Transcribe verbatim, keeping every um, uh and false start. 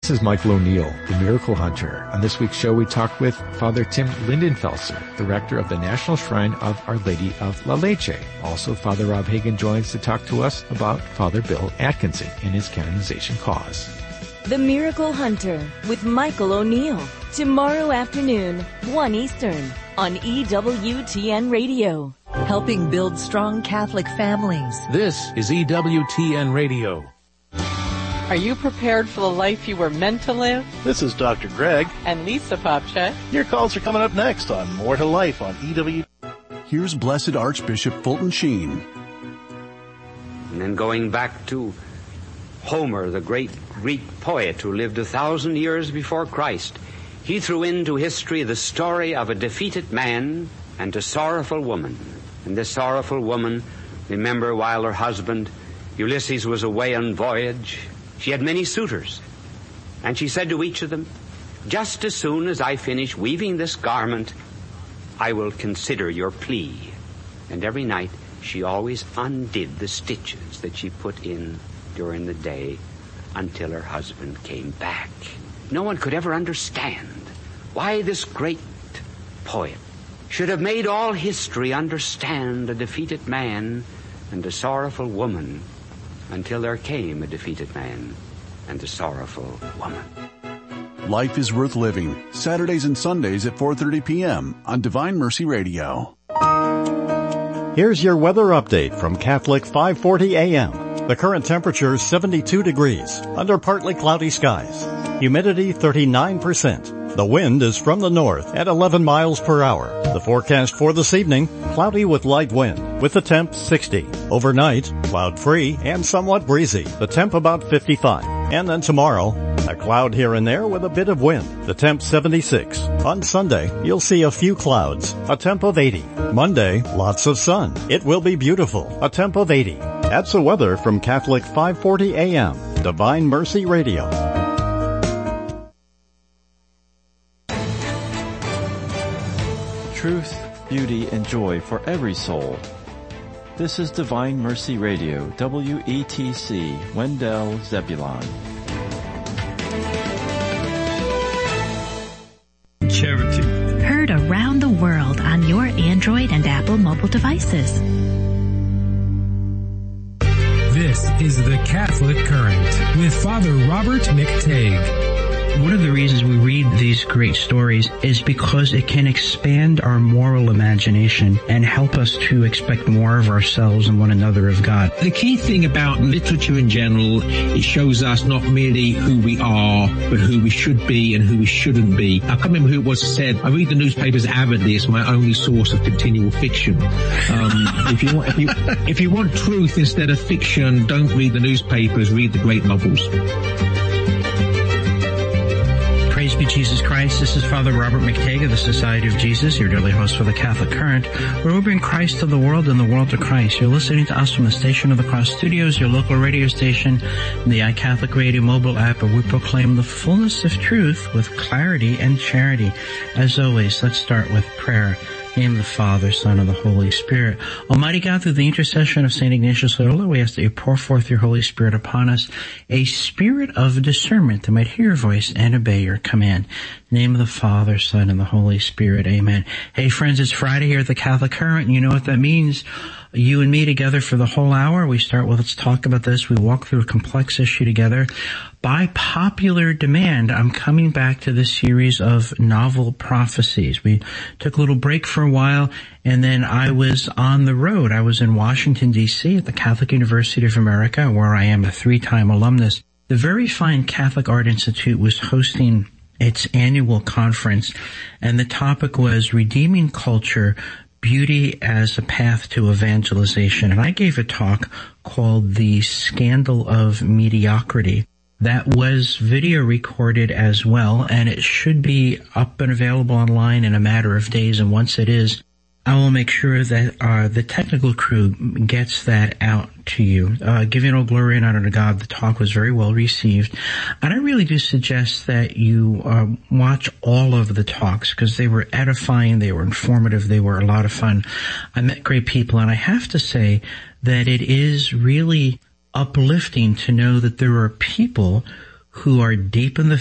This is Michael O'Neill, the Miracle Hunter. On this week's show, we talk with Father Tim Lindenfelser, the rector of the National Shrine of Our Lady of La Leche. Also, Father Rob Hagan joins to talk to us about Father Bill Atkinson and his canonization cause. The Miracle Hunter with Michael O'Neill. Tomorrow afternoon, one Eastern, on E W T N Radio. Helping build strong Catholic families. This is E W T N Radio. Are you prepared for the life you were meant to live? This is Doctor Greg. And Lisa Popchak. Your calls are coming up next on More to Life on E W. Here's Blessed Archbishop Fulton Sheen. And then going back to Homer, the great Greek poet who lived a thousand years before Christ, he threw into history the story of a defeated man and a sorrowful woman. And this sorrowful woman, remember, while her husband Ulysses was away on voyage, she had many suitors, and she said to each of them, "Just as soon as I finish weaving this garment, I will consider your plea." And every night she always undid the stitches that she put in during the day until her husband came back. No one could ever understand why this great poet should have made all history understand a defeated man and a sorrowful woman, until there came a defeated man and a sorrowful woman. Life is Worth Living, Saturdays and Sundays at four thirty p.m. on Divine Mercy Radio. Here's your weather update from Catholic five forty A M. The current temperature is seventy-two degrees, under partly cloudy skies. Humidity thirty-nine percent. The wind is from the north at eleven miles per hour. The forecast for this evening, cloudy with light wind, with the temp sixty. Overnight, cloud-free and somewhat breezy. The temp about fifty-five. And then tomorrow, a cloud here and there with a bit of wind. The temp seventy-six. On Sunday, you'll see a few clouds. A temp of eighty. Monday, lots of sun. It will be beautiful. A temp of eighty. That's the weather from Catholic five forty A M. Divine Mercy Radio. Truth, beauty, and joy for every soul. This is Divine Mercy Radio, W E T C, Wendell, Zebulon. Charity. Heard around the world on your Android and Apple mobile devices. This is the Catholic Current with Father Robert McTague. One of the reasons we read these great stories is because it can expand our moral imagination and help us to expect more of ourselves and one another of God. The key thing about literature in general, it shows us not merely who we are, but who we should be and who we shouldn't be. I can't remember who it was who said, I read the newspapers avidly. It's my only source of continual fiction. Um, if you want, if you, if you want truth instead of fiction, don't read the newspapers, read the great novels. Praise be Jesus Christ. This is Father Robert McTague of the Society of Jesus, your daily host for the Catholic Current, where we bring Christ to the world and the world to Christ. You're listening to us from the Station of the Cross Studios, your local radio station, and the iCatholic Radio mobile app, where we proclaim the fullness of truth with clarity and charity. As always, let's start with prayer. In the name of the Father, Son, and the Holy Spirit. Almighty God, through the intercession of Saint Ignatius Loyola, we ask that you pour forth your Holy Spirit upon us, a spirit of discernment that might hear your voice and obey your command. In the name of the Father, Son, and the Holy Spirit. Amen. Hey friends, it's Friday here at the Catholic Current, and you know what that means. You and me together for the whole hour. We start with, let's talk about this. We walk through a complex issue together. By popular demand, I'm coming back to this series of novel prophecies. We took a little break for a while, and then I was on the road. I was in Washington, D C at the Catholic University of America, where I am a three-time alumnus. The very fine Catholic Art Institute was hosting its annual conference, and the topic was Redeeming Culture, Beauty as a Path to Evangelization. And I gave a talk called The Scandal of Mediocrity. That was video recorded as well, and it should be up and available online in a matter of days. And once it is, I will make sure that uh, the technical crew gets that out to you. Uh, giving all glory and honor to God, the talk was very well received. And I really do suggest that you uh, watch all of the talks, because they were edifying, they were informative, they were a lot of fun. I met great people, and I have to say that it is really uplifting to know that there are people who are deep in the